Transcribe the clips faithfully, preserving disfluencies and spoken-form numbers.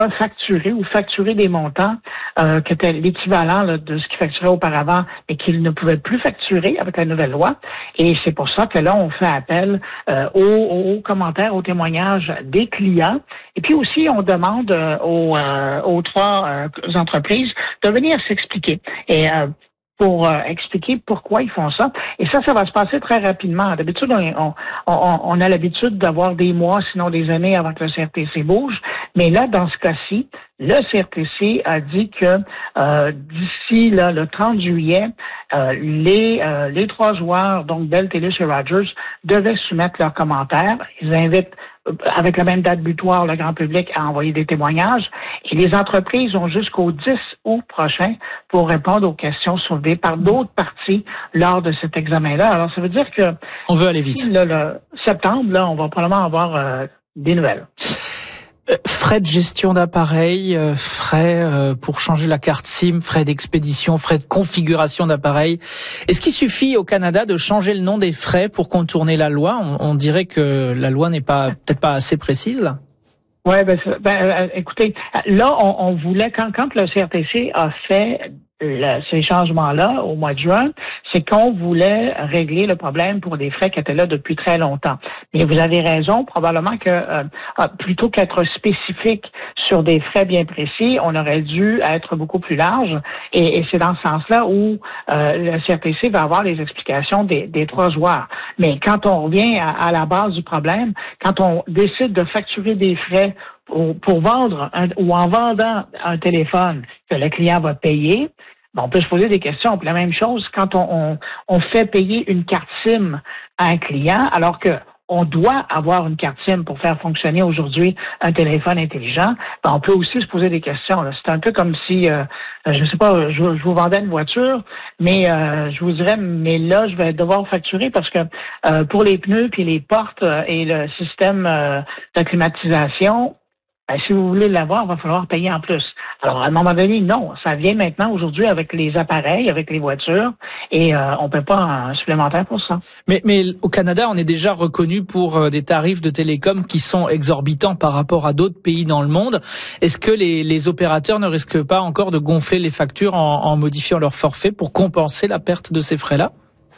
facturer ou facturer des montants euh, qui étaient l'équivalent là, de ce qu'ils facturaient auparavant, mais qu'ils ne pouvaient plus facturer avec la nouvelle loi. Et c'est pour ça que là, on fait appel euh, aux, aux commentaires, aux témoignages des clients. Et puis aussi, on demande euh, aux, euh, aux trois euh, entreprises de venir s'expliquer. Et euh, pour euh, expliquer pourquoi ils font ça. Et ça, ça va se passer très rapidement. D'habitude, on, on, on a l'habitude d'avoir des mois, sinon des années avant que le C R T C bouge. Mais là, dans ce cas-ci, le C R T C a dit que euh, d'ici là, le trente juillet, euh, les euh, les trois joueurs, donc Bell, Telus et Rogers, devaient soumettre leurs commentaires. Ils invitent avec la même date butoir, le grand public a envoyé des témoignages et les entreprises ont jusqu'au dix août prochain pour répondre aux questions soulevées par d'autres parties lors de cet examen-là. Alors, ça veut dire que on veut aller vite. Là, le septembre, là, on va probablement avoir euh, des nouvelles. Euh, frais de gestion d'appareil, euh, frais euh, pour changer la carte SIM, frais d'expédition, frais de configuration d'appareil. Est-ce qu'il suffit au Canada de changer le nom des frais pour contourner la loi? On, on dirait que la loi n'est pas peut-être pas assez précise là. Ouais, ben, ben euh, écoutez, là, on, on voulait quand quand le C R T C a fait le, ces changements-là au mois de juin, c'est qu'on voulait régler le problème pour des frais qui étaient là depuis très longtemps. Mais vous avez raison, probablement que euh, plutôt qu'être spécifique sur des frais bien précis, on aurait dû être beaucoup plus large. Et, et c'est dans ce sens-là où euh, le C R T C va avoir les explications des, des trois joueurs. Mais quand on revient à, à la base du problème, quand on décide de facturer des frais pour, pour vendre un, ou en vendant un téléphone que le client va payer, on peut se poser des questions. Puis la même chose quand on, on, on fait payer une carte SIM à un client, alors que on doit avoir une carte SIM pour faire fonctionner aujourd'hui un téléphone intelligent, ben on peut aussi se poser des questions. Là. C'est un peu comme si, euh, je sais pas, je, je vous vendais une voiture, mais euh, je vous dirais, mais là, je vais devoir facturer parce que euh, pour les pneus puis les portes euh, et le système euh, de climatisation, ben, si vous voulez l'avoir, il va falloir payer en plus. Alors, à un moment donné, non. Ça vient maintenant aujourd'hui avec les appareils, avec les voitures, et euh, on ne paie pas un supplémentaire pour ça. Mais, mais au Canada, on est déjà reconnu pour euh, des tarifs de télécom qui sont exorbitants par rapport à d'autres pays dans le monde. Est-ce que les, les opérateurs ne risquent pas encore de gonfler les factures en, en modifiant leur forfait pour compenser la perte de ces frais-là?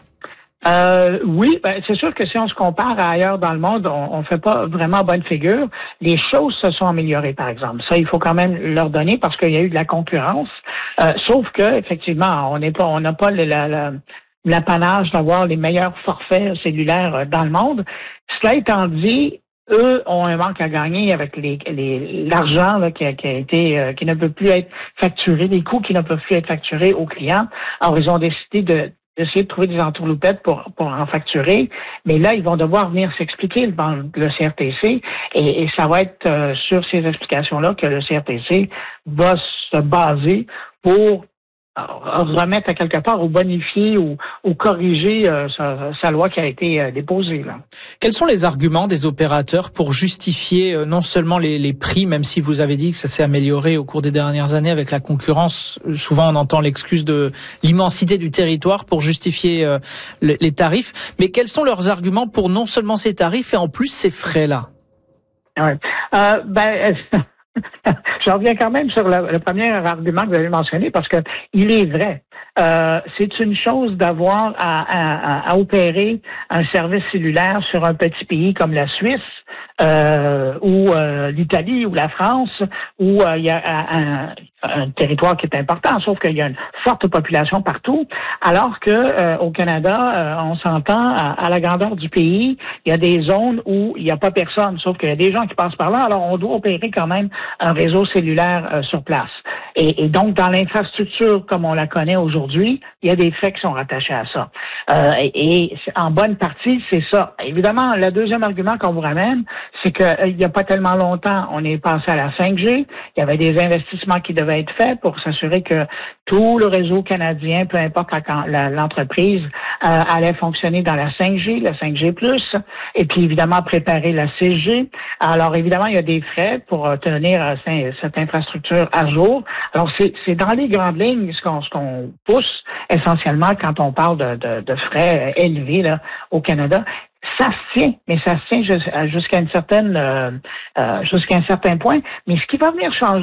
Euh, oui, ben, c'est sûr que si on se compare à ailleurs dans le monde, on ne fait pas vraiment bonne figure. Les choses se sont améliorées, par exemple. Ça, il faut quand même leur donner parce qu'il y a eu de la concurrence. Euh, sauf que, effectivement, on n'est pas, on n'a pas le, la, la, l'apanage d'avoir les meilleurs forfaits cellulaires dans le monde. Cela étant dit, eux ont un manque à gagner avec les, les, l'argent là, qui, a, qui a été, euh, qui ne peut plus être facturé, les coûts qui ne peuvent plus être facturés aux clients. Alors, ils ont décidé de d'essayer de trouver des entourloupettes pour, pour en facturer. Mais là, ils vont devoir venir s'expliquer devant le C R T C et, et ça va être euh, sur ces explications-là que le C R T C va se baser pour remettre à quelque part ou bonifier ou, ou corriger euh, sa, sa loi qui a été euh, déposée. Là. Quels sont les arguments des opérateurs pour justifier euh, non seulement les, les prix, même si vous avez dit que ça s'est amélioré au cours des dernières années avec la concurrence, souvent on entend l'excuse de l'immensité du territoire pour justifier euh, les, les tarifs, mais quels sont leurs arguments pour non seulement ces tarifs et en plus ces frais-là? Ouais. Euh, ben... Je reviens quand même sur le, le premier argument que vous avez mentionné parce que il est vrai. Euh, c'est une chose d'avoir à, à, à opérer un service cellulaire sur un petit pays comme la Suisse euh, ou euh, l'Italie ou la France où euh, il y a un, un territoire qui est important, sauf qu'il y a une forte population partout, alors que euh, au Canada, euh, on s'entend à, à la grandeur du pays, il y a des zones où il n'y a pas personne, sauf qu'il y a des gens qui passent par là, alors on doit opérer quand même un réseau cellulaire euh, sur place. Et, et donc, dans l'infrastructure comme on la connaît aujourd'hui, il y a des faits qui sont rattachés à ça. Euh, et, et en bonne partie, c'est ça. Évidemment, le deuxième argument qu'on vous ramène, c'est qu'il euh, n'y a pas tellement longtemps, on est passé à la cinq G. Il y avait des investissements qui devaient être faits pour s'assurer que tout le réseau canadien, peu importe la, la, l'entreprise, euh, allait fonctionner dans la cinq G, la cinq G plus, et puis évidemment préparer la six G. Alors évidemment, il y a des frais pour euh, tenir euh, cette infrastructure à jour. Alors c'est, c'est dans les grandes lignes ce qu'on, ce qu'on pousse essentiellement quand on parle de, de, de frais élevés là, au Canada. ça se tient, mais ça se tient jusqu'à une certaine, euh, euh, jusqu'à un certain point. Mais ce qui va venir changer